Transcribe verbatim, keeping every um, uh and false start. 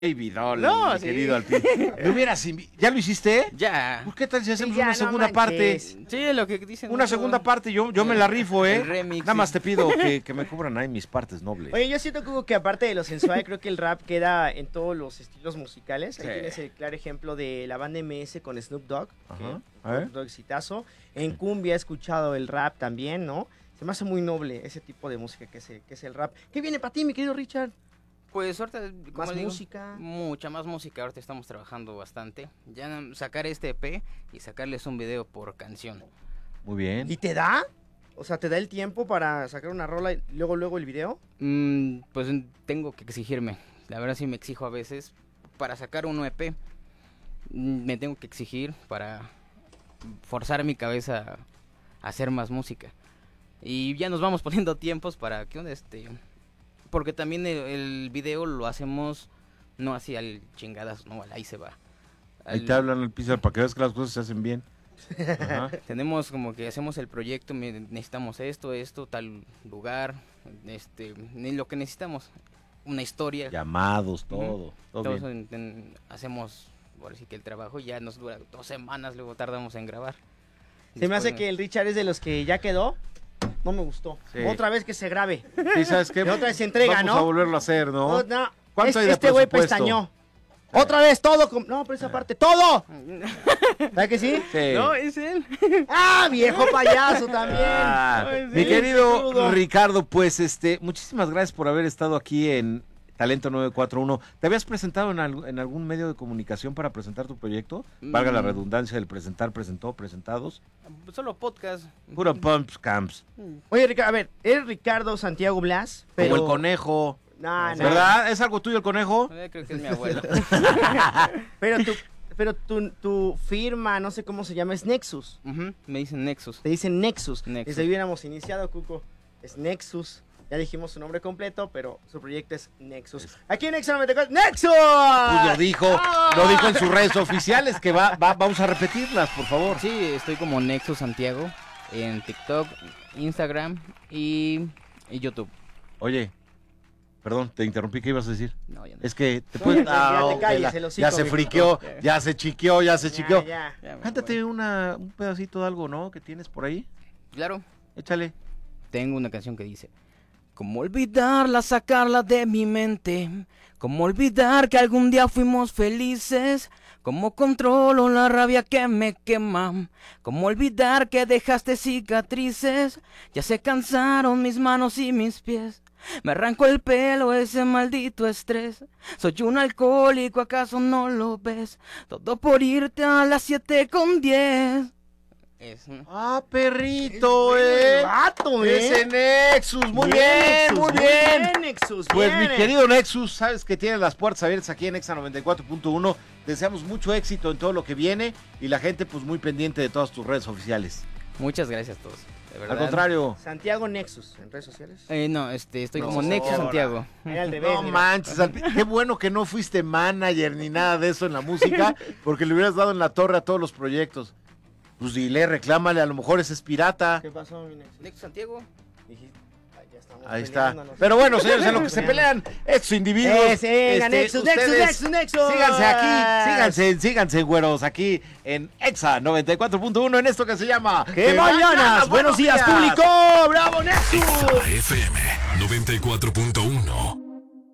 Baby Doll, No, mi sí. querido Alpín. ¿Me hubieras invi- ¿Ya lo hiciste? Ya. Pues, ¿qué tal si hacemos Ya, una no segunda manches. parte? Sí, lo que dicen. Una mucho. segunda parte, yo, yo me la rifo, ¿eh? El remix, Nada sí. más te pido que, que me cubran ahí mis partes nobles. Oye, yo siento Hugo, que aparte de lo sensual, creo que el rap queda en todos los estilos musicales. Ahí Sí. tienes el claro ejemplo de la banda M S con Snoop Dogg, Ajá. que A ver. Snoop Dogg exitazo. En cumbia he escuchado el rap también, ¿no? Se me hace muy noble ese tipo de música que es, el- que es el rap. ¿Qué viene para ti, mi querido Richard? Pues ahorita. como Más digo, música. Mucha más música. Ahorita estamos trabajando bastante. Ya no- sacar este E P y sacarles un video por canción. Muy bien. ¿Y te da? O sea, ¿te da el tiempo para sacar una rola y luego, luego el video? Mm, pues tengo que exigirme. La verdad sí me exijo a veces. Para sacar un E P mm, me tengo que exigir para forzar mi cabeza a hacer más música. Y ya nos vamos poniendo tiempos para que este... Porque también el, el video lo hacemos no así al chingadas, no, al ahí se va. Ahí Al- te hablan al piso para que veas que las cosas se hacen bien. Ajá. Tenemos como que hacemos el proyecto, me- necesitamos esto, esto, tal lugar, este, ni lo que necesitamos, una historia. Llamados, todo. Todo Todo bien. eso en- en- hacemos, ahora sí que el trabajo ya nos dura dos semanas, luego tardamos en grabar. Se me hace Después- que el Richard es de los que ya quedó. No me gustó. Sí. Otra vez que se grabe. Sí, ¿sabes qué? Y otra vez se entrega, Vamos ¿no? a volverlo a hacer, ¿no? Oh, no. ¿Cuánto Es- hay de este güey presupuesto? pestañó. Otra vez todo. con- No, pero esa parte, todo. ¿Sabes que sí? Sí. No, es él. ¡Ah, viejo payaso también! Ah, Ay, mi sí, querido crudo. Ricardo, pues este, muchísimas gracias por haber estado aquí en Talento nueve cuatro uno. ¿Te habías presentado en, al- en algún medio de comunicación para presentar tu proyecto? Valga la Mm. redundancia del presentar, presentó, presentados. Solo podcast. Puro pumps camps. Oye, Ricardo, a ver, eres Ricardo Santiago Blas, pero... Como el conejo. No, no. ¿Verdad? ¿Es algo tuyo el conejo? Eh, Creo que es mi abuelo. Pero tu, pero tu, tu firma, no sé cómo se llama, es Nexus. Ujú, me dicen Nexus. Te dicen Nexus. Nexus. Desde ahí hubiéramos iniciado, Cuco. Es Nexus. Ya dijimos su nombre completo, pero su proyecto es Nexus. Aquí en Nexus noventa y cuatro. ¡Nexus! Pues lo dijo, ¡Ah! lo dijo en sus redes oficiales, que va, va, vamos a repetirlas, por favor. Sí, estoy como Nexus Santiago en TikTok, Instagram y, y YouTube. Oye, perdón, te interrumpí, ¿qué ibas a decir? No, ya no. Es que te No, puedes... ya te ok, calles, la- el hocico, ya se mijo. friqueó, ya se chiqueó, ya se Ya, chiqueó. ya. Ya me Cántate voy. una, un pedacito de algo, ¿no? Que tienes por ahí. Claro, Échale. tengo una canción que dice: ¿cómo olvidarla, sacarla de mi mente? ¿Cómo olvidar que algún día fuimos felices? ¿Cómo controlo la rabia que me quema? ¿Cómo olvidar que dejaste cicatrices? Ya se cansaron mis manos y mis pies. Me arranco el pelo, ese maldito estrés. Soy un alcohólico, ¿acaso no lo ves? Todo por irte a las siete con diez. Es... Ah, perrito, Bueno, eh. el vato, ¿eh? Ese Nexus, muy bien, Nexus, muy bien. Nexus, Pues bien. mi querido Nexus, sabes que tienes las puertas abiertas aquí en Exa noventa y cuatro punto uno. Deseamos mucho éxito en todo lo que viene y la gente pues muy pendiente de todas tus redes oficiales. Muchas gracias a todos, de verdad. Al contrario. Santiago Nexus, en redes sociales. Eh, no, este, estoy No, como Nexus ahora. Santiago. Era al revés, No mira. manches, Alpi- qué bueno que no fuiste manager ni nada de eso en la música, porque le hubieras dado en la torre a todos los proyectos. Pues dile, reclámale, a lo mejor ese es pirata. ¿Qué pasó, mi Nexus? Nexus Santiago. Dijiste, ay, ya estamos Ahí está. peleándonos. Pero bueno, señores, en lo que se pelean estos individuos. Eh, sí, venga, Nexus, Nexus, ustedes Nexus, Nexus. Síganse aquí, síganse, síganse, güeros, aquí en Exa noventa y cuatro punto uno en esto que se llama ¡Qué mañanas! ¡Buenos días, público! ¡Bravo, Nexus! Exa F M noventa y cuatro punto uno.